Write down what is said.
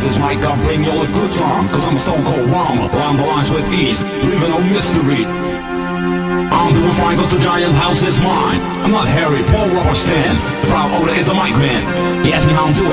this mic, I'll bring you all a good time. Cause I'm a stone cold rhymer, rhyme the lines with ease, leaving no mystery. I'm doing fine cause the giant house is mine. I'm not Harry, Paul, Robert Stan. The proud owner is the mic man. He asked me how I'm doing.